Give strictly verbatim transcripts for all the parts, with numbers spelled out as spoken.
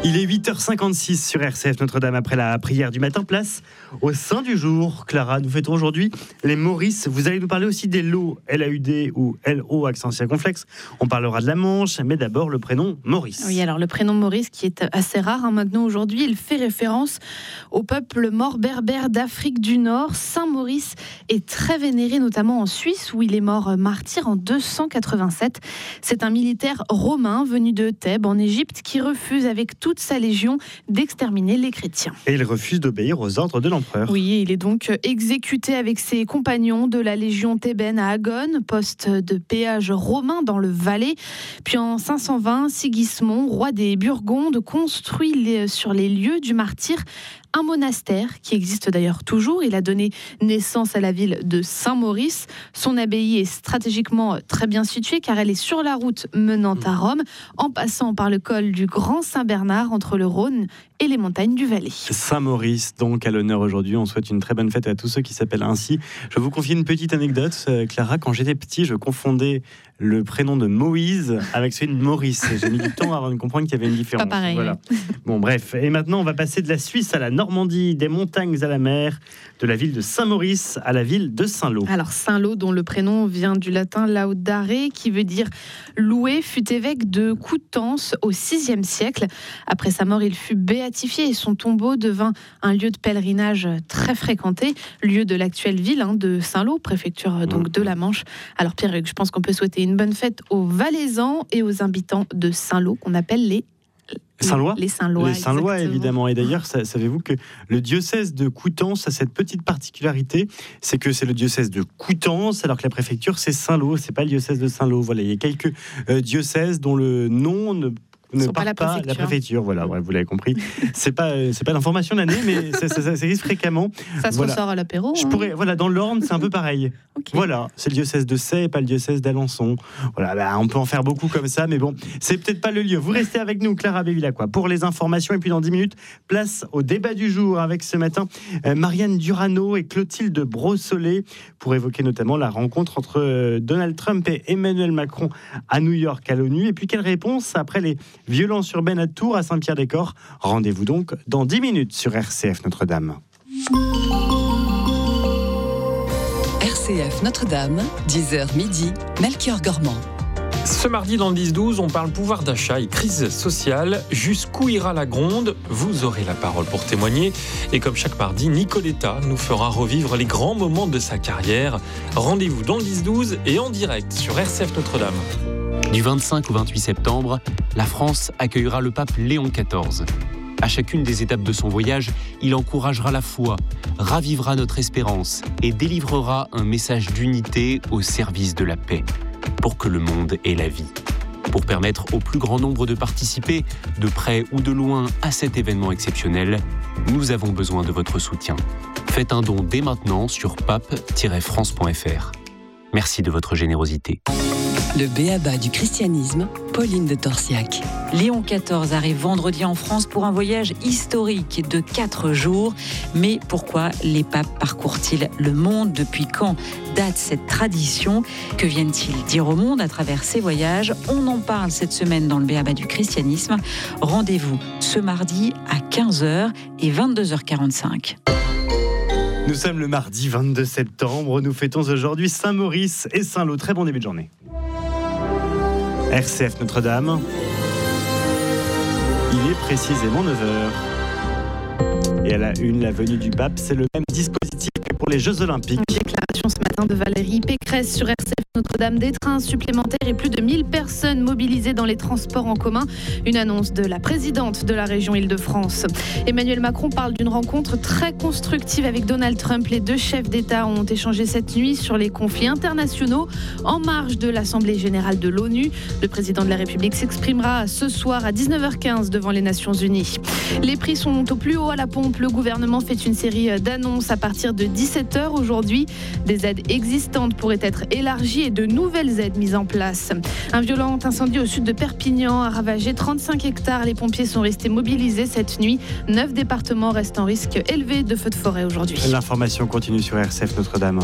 Il est huit heures cinquante-six sur R C F Notre-Dame après la prière du matin. Place au Saint du jour. Clara, nous fêtons aujourd'hui les Maurice. Vous allez nous parler aussi des lots, L A U D ou L O accent circonflexe. On parlera de la Manche, mais d'abord le prénom Maurice. Oui, alors le prénom Maurice qui est assez rare hein, maintenant aujourd'hui, il fait référence au peuple mort berbère d'Afrique du Nord. Saint Maurice est très vénéré, notamment en Suisse où il est mort martyr en deux cent quatre-vingt-sept. C'est un militaire romain venu de Thèbes en Égypte qui refuse avec toute sa légion d'exterminer les chrétiens. Et il refuse d'obéir aux ordres de l'empereur. Oui, il est donc exécuté avec ses compagnons de la légion thébaine à Agone, poste de péage romain dans le Valais. Puis en cinq cent vingt, Sigismond, roi des Burgondes, construit les, sur les lieux du martyr un monastère qui existe d'ailleurs toujours. Il a donné naissance à la ville de Saint-Maurice. Son abbaye est stratégiquement très bien située car elle est sur la route menant à Rome, en passant par le col du Grand Saint-Bernard entre le Rhône et les montagnes du Valais. Saint-Maurice, donc à l'honneur aujourd'hui. On souhaite une très bonne fête à tous ceux qui s'appellent ainsi. Je vous confie une petite anecdote. Clara, quand j'étais petit, je confondais le prénom de Moïse avec celui de Maurice. J'ai mis du temps avant de comprendre qu'il y avait une différence. Pas pareil. Voilà. Bon, bref. Et maintenant, on va passer de la Suisse à la Normandie, des montagnes à la mer, de la ville de Saint-Maurice à la ville de Saint-Lô. Alors Saint-Lô, dont le prénom vient du latin laudare, qui veut dire loué, fut évêque de Coutances au sixième siècle. Après sa mort, il fut béatifié et son tombeau devint un lieu de pèlerinage très fréquenté, lieu de l'actuelle ville hein, de Saint-Lô, préfecture donc de la Manche. Alors Pierre-Hugues, je pense qu'on peut souhaiter une bonne fête aux Valaisans et aux habitants de Saint-Lô, qu'on appelle les Saint-Lois Les Saint-Lois, Les Saint-Lois, exactement. évidemment. Et d'ailleurs, ça, savez-vous que le diocèse de Coutances a cette petite particularité, c'est que c'est le diocèse de Coutances, alors que la préfecture, c'est Saint-Lô, c'est pas le diocèse de Saint-Lô. Voilà, il y a quelques euh, diocèses dont le nom ne ne part pas, la, pas la préfecture. Voilà, ouais, vous l'avez compris. C'est pas, c'est pas l'information de l'année, mais ça, ça, ça, ça existe fréquemment. Ça se voilà. ressort à l'apéro. Je hein. pourrais, voilà, dans l'Orne, c'est un peu pareil. Okay. Voilà, c'est le diocèse de Sey, pas le diocèse d'Alençon. Voilà, bah, on peut en faire beaucoup comme ça, mais bon, c'est peut-être pas le lieu. Vous restez avec nous, Clara Bevilacqua, pour les informations. Et puis dans dix minutes, place au débat du jour avec ce matin euh, Marianne Durano et Clotilde Brossolet pour évoquer notamment la rencontre entre euh, Donald Trump et Emmanuel Macron à New York, à l'ONU. Et puis quelle réponse après les violences urbaines à Tours, à Saint-Pierre-des-Corps. Rendez-vous donc dans dix minutes sur R C F Notre-Dame. R C F Notre-Dame, dix heures midi, Melchior Gormand. Ce mardi dans le dix douze, on parle pouvoir d'achat et crise sociale. Jusqu'où ira la gronde ? Vous aurez la parole pour témoigner. Et comme chaque mardi, Nicoletta nous fera revivre les grands moments de sa carrière. Rendez-vous dans le dix douze et en direct sur R C F Notre-Dame. Du vingt-cinq au vingt-huit septembre, la France accueillera le pape Léon quatorze. À chacune des étapes de son voyage, il encouragera la foi, ravivera notre espérance et délivrera un message d'unité au service de la paix, pour que le monde ait la vie. Pour permettre au plus grand nombre de participer, de près ou de loin, à cet événement exceptionnel, nous avons besoin de votre soutien. Faites un don dès maintenant sur pape tiret france point f r. Merci de votre générosité. Le b.a.-ba du christianisme, Pauline de Torsiac. Léon quatorze arrive vendredi en France pour un voyage historique de quatre jours. Mais pourquoi les papes parcourent-ils le monde ? Depuis quand date cette tradition ? Que viennent-ils dire au monde à travers ces voyages ? On en parle cette semaine dans le b.a.-ba du christianisme. Rendez-vous ce mardi à quinze heures et vingt-deux heures quarante-cinq. Nous sommes le mardi vingt-deux septembre. Nous fêtons aujourd'hui Saint-Maurice et Saint-Lô. Très bon début de journée. R C F Notre-Dame. Il est précisément neuf heures. Et à la une, la venue du pape, c'est le même dispositif que pour les Jeux Olympiques. Une déclaration ce matin de Valérie Pécresse sur R C F Notre-Dame, des trains supplémentaires et plus de mille personnes mobilisées dans les transports en commun. Une annonce de la présidente de la région Île-de-France. Emmanuel Macron parle d'une rencontre très constructive avec Donald Trump. Les deux chefs d'État ont échangé cette nuit sur les conflits internationaux en marge de l'Assemblée générale de l'ONU. Le président de la République s'exprimera ce soir à dix-neuf heures quinze devant les Nations Unies. Les prix sont au plus haut à la pompe. Le gouvernement fait une série d'annonces à partir de dix-sept heures aujourd'hui. Des aides existantes pourraient être élargies et de nouvelles aides mises en place. Un violent incendie au sud de Perpignan a ravagé trente-cinq hectares. Les pompiers sont restés mobilisés cette nuit. Neuf départements restent en risque élevé de feux de forêt aujourd'hui. L'information continue sur R C F Notre-Dame.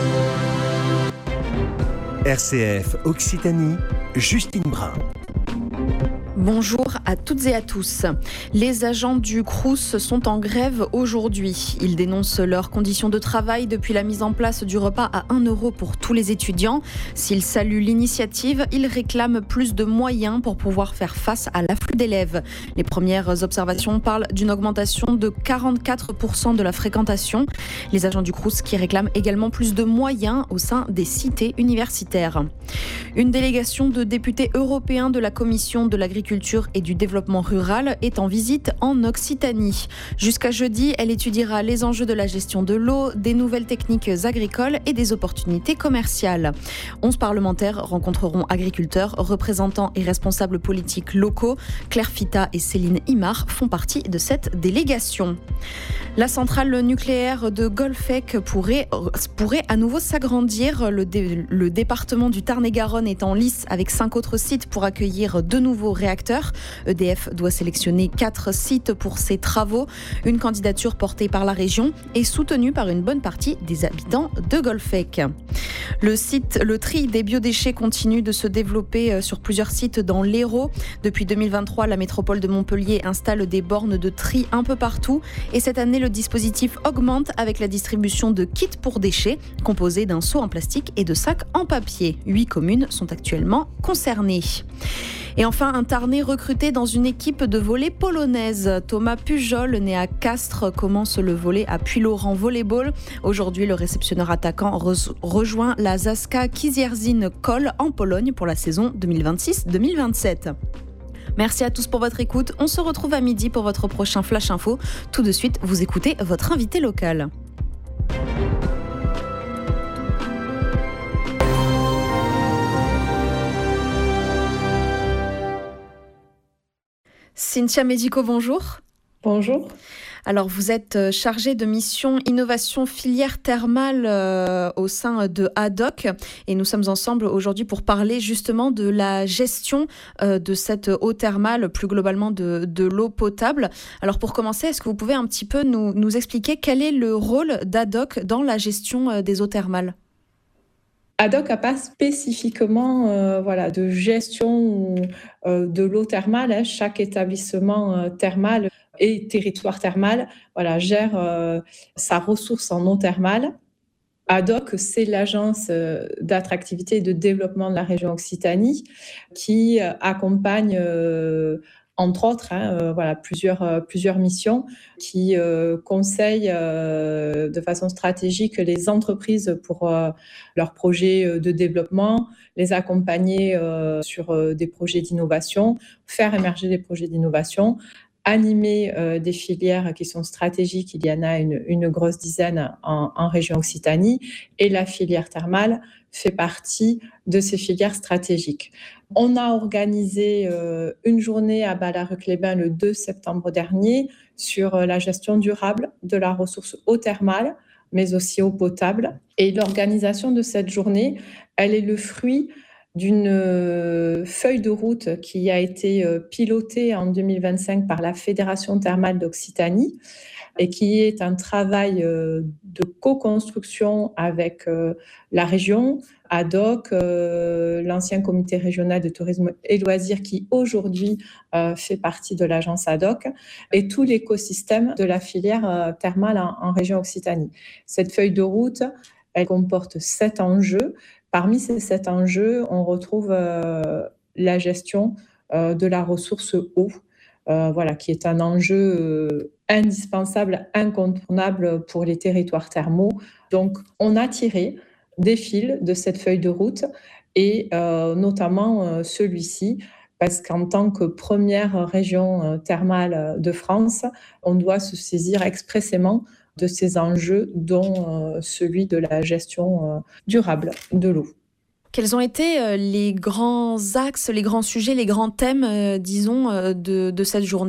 R C F Occitanie, Justine Brun. Bonjour à toutes et à tous. Les agents du Crous sont en grève aujourd'hui. Ils dénoncent leurs conditions de travail depuis la mise en place du repas à un euro pour tous les étudiants. S'ils saluent l'initiative, ils réclament plus de moyens pour pouvoir faire face à l'afflux d'élèves. Les premières observations parlent d'une augmentation de quarante-quatre pour cent de la fréquentation. Les agents du Crous qui réclament également plus de moyens au sein des cités universitaires. Une délégation de députés européens de la Commission de l'agriculture et du développement rural est en visite en Occitanie. Jusqu'à jeudi, elle étudiera les enjeux de la gestion de l'eau, des nouvelles techniques agricoles et des opportunités commerciales. Onze parlementaires rencontreront agriculteurs, représentants et responsables politiques locaux. Claire Fita et Céline Imar font partie de cette délégation. La centrale nucléaire de Golfech pourrait, pourrait à nouveau s'agrandir. Le, dé, le département du Tarn-et-Garonne est en lice avec cinq autres sites pour accueillir de nouveaux réacteurs. E D F doit sélectionner quatre sites pour ses travaux. Une candidature portée par la région et soutenue par une bonne partie des habitants de Golfech. Le site, le tri des biodéchets continue de se développer sur plusieurs sites dans l'Hérault. Depuis deux mille vingt-trois, la métropole de Montpellier installe des bornes de tri un peu partout. Et cette année, le dispositif augmente avec la distribution de kits pour déchets composés d'un seau en plastique et de sacs en papier. Huit communes sont actuellement concernées. Et enfin, un Tarnais recruté dans une équipe de volley polonaise. Thomas Pujol, né à Castres, commence le volley à Puylaurens Volleyball. Aujourd'hui, le réceptionneur attaquant re- rejoint la Zaska Kizierzyn Koll en Pologne pour la saison deux mille vingt-six deux mille vingt-sept. Merci à tous pour votre écoute. On se retrouve à midi pour votre prochain Flash Info. Tout de suite, vous écoutez votre invité local. Cynthia Médico, bonjour. Bonjour. Alors, vous êtes chargée de mission innovation filière thermale euh, au sein de Haddock et nous sommes ensemble aujourd'hui pour parler justement de la gestion euh, de cette eau thermale, plus globalement de, de l'eau potable. Alors, pour commencer, est-ce que vous pouvez un petit peu nous, nous expliquer quel est le rôle d'Haddock dans la gestion euh, des eaux thermales ? Haddock n'a pas spécifiquement euh, voilà, de gestion euh, de l'eau thermale. Hein. Chaque établissement euh, thermal et territoire thermal voilà, gère euh, sa ressource en eau thermale. Haddock, c'est l'agence euh, d'attractivité et de développement de la région Occitanie qui euh, accompagne euh, entre autres, hein, euh, voilà, plusieurs, euh, plusieurs missions qui euh, conseillent euh, de façon stratégique les entreprises pour euh, leurs projets de développement, les accompagner euh, sur euh, des projets d'innovation, faire émerger des projets d'innovation, animer euh, des filières qui sont stratégiques. Il y en a une, une grosse dizaine en, en région Occitanie et la filière thermale fait partie de ces filières stratégiques. On a organisé euh, une journée à Ballaruc-les-Bains le deux septembre dernier sur euh, la gestion durable de la ressource eau thermale, mais aussi eau potable. Et l'organisation de cette journée, elle est le fruit d'une euh, feuille de route qui a été euh, pilotée en deux mille vingt-cinq par la Fédération thermale d'Occitanie et qui est un travail euh, de co-construction avec euh, la région, Haddock, euh, l'ancien comité régional de tourisme et loisirs qui aujourd'hui euh, fait partie de l'agence Haddock et tout l'écosystème de la filière euh, thermale en, en région Occitanie. Cette feuille de route, elle comporte sept enjeux. Parmi ces sept enjeux, on retrouve euh, la gestion euh, de la ressource eau, euh, voilà, qui est un enjeu euh, indispensable, incontournable pour les territoires thermaux. Donc, on a tiré des fils de cette feuille de route et euh, notamment euh, celui-ci, parce qu'en tant que première région euh, thermale de France, on doit se saisir expressément de ces enjeux, dont euh, celui de la gestion euh, durable de l'eau. Quels ont été euh, les grands axes, les grands sujets, les grands thèmes, euh, disons, euh, de, de cette journée ?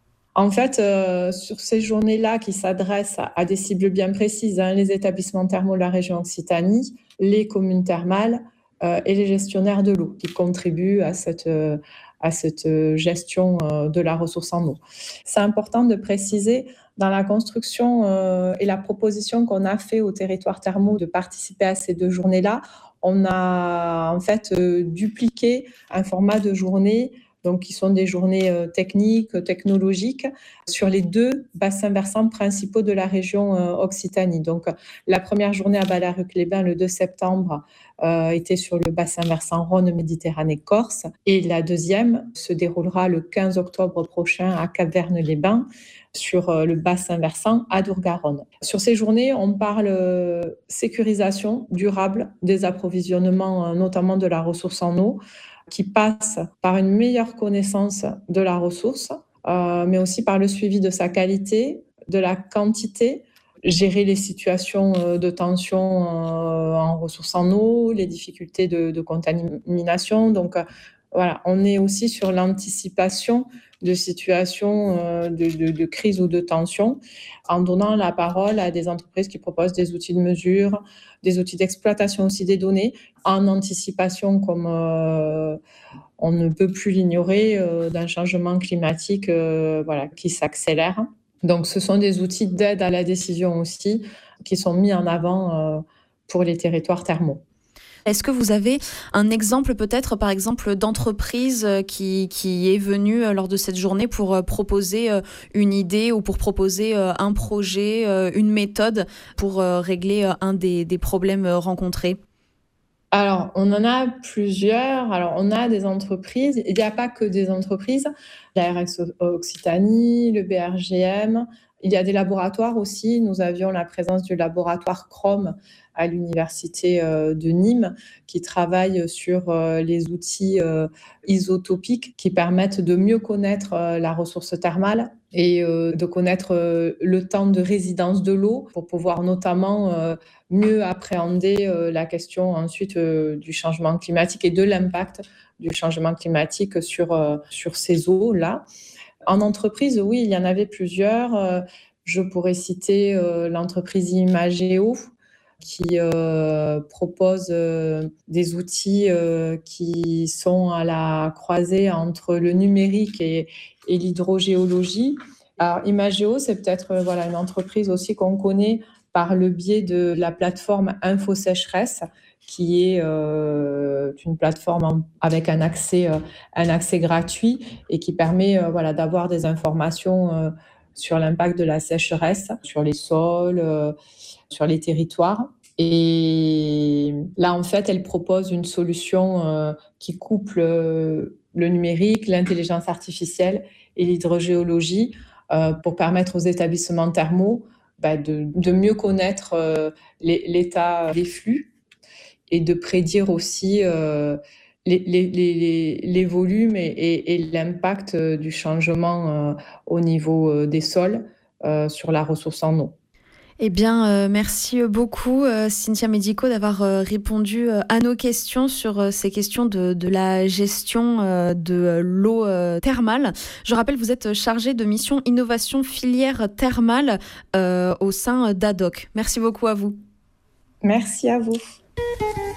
En fait, euh, sur ces journées-là qui s'adressent à, à des cibles bien précises, hein, les établissements thermaux de la région Occitanie, les communes thermales euh, et les gestionnaires de l'eau qui contribuent à cette, euh, à cette gestion euh, de la ressource en eau. C'est important de préciser dans la construction euh, et la proposition qu'on a fait aux territoires thermaux de participer à ces deux journées-là, on a en fait euh, dupliqué un format de journée donc qui sont des journées euh, techniques, technologiques, sur les deux bassins versants principaux de la région euh, Occitanie. Donc, la première journée à Ballaruc-les-Bains, le deux septembre, euh, était sur le bassin versant Rhône-Méditerranée-Corse. Et la deuxième se déroulera le quinze octobre prochain à Cap-Verne-les-Bains, sur le bassin versant Adour-Garonne. Sur ces journées, on parle sécurisation durable des approvisionnements, notamment de la ressource en eau, qui passe par une meilleure connaissance de la ressource, euh, mais aussi par le suivi de sa qualité, de la quantité, gérer les situations de tension en ressources en eau, les difficultés de, de contamination. Donc voilà, on est aussi sur l'anticipation de situations de, de, de crise ou de tension, en donnant la parole à des entreprises qui proposent des outils de mesure, des outils d'exploitation aussi des données, en anticipation, comme euh, on ne peut plus l'ignorer, euh, d'un changement climatique euh, voilà, qui s'accélère. Donc ce sont des outils d'aide à la décision aussi, qui sont mis en avant euh, pour les territoires thermaux. Est-ce que vous avez un exemple peut-être, par exemple, d'entreprise qui, qui est venue lors de cette journée pour proposer une idée ou pour proposer un projet, une méthode pour régler un des, des problèmes rencontrés ? Alors, on en a plusieurs. Alors, on a des entreprises. Il n'y a pas que des entreprises. La R X Occitanie, le B R G M. Il y a des laboratoires aussi. Nous avions la présence du laboratoire Chrome à l'université de Nîmes, qui travaille sur les outils isotopiques qui permettent de mieux connaître la ressource thermale et de connaître le temps de résidence de l'eau pour pouvoir notamment mieux appréhender la question ensuite du changement climatique et de l'impact du changement climatique sur, sur ces eaux-là. En entreprise, oui, il y en avait plusieurs. Je pourrais citer l'entreprise Imagéo, qui euh, propose euh, des outils euh, qui sont à la croisée entre le numérique et, et l'hydrogéologie. Alors, Imagéo, c'est peut-être euh, voilà, une entreprise aussi qu'on connaît par le biais de la plateforme InfoSécheresse, qui est euh, une plateforme avec un accès, euh, un accès gratuit et qui permet euh, voilà, d'avoir des informations euh, sur l'impact de la sécheresse, sur les sols, euh, sur les territoires. Et là, en fait, elle propose une solution euh, qui couple euh, le numérique, l'intelligence artificielle et l'hydrogéologie euh, pour permettre aux établissements thermaux bah, de, de mieux connaître euh, les, l'état des flux et de prédire aussi euh, les, les, les, les volumes et, et, et l'impact du changement euh, au niveau euh, des sols euh, sur la ressource en eau. Eh bien, euh, merci beaucoup, euh, Cynthia Medico, d'avoir euh, répondu euh, à nos questions sur euh, ces questions de, de la gestion euh, de euh, l'eau euh, thermale. Je rappelle, vous êtes chargée de mission innovation filière thermale euh, au sein d'A D O C. Merci beaucoup à vous. Merci à vous.